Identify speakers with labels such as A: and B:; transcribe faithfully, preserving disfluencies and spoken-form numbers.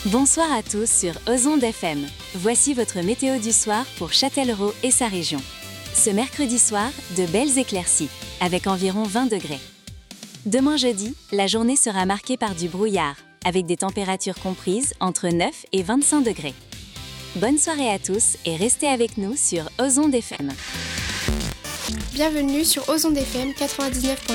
A: Bonsoir à tous sur Ozonde F M. Voici votre météo du soir pour Châtellerault et sa région. Ce mercredi soir, de belles éclaircies, avec environ vingt degrés. Demain jeudi, la journée sera marquée par du brouillard, avec des températures comprises entre neuf et vingt-cinq degrés. Bonne soirée à tous et restez avec nous sur Ozonde F M.
B: Bienvenue sur Ozonde F M quatre-vingt-dix-neuf.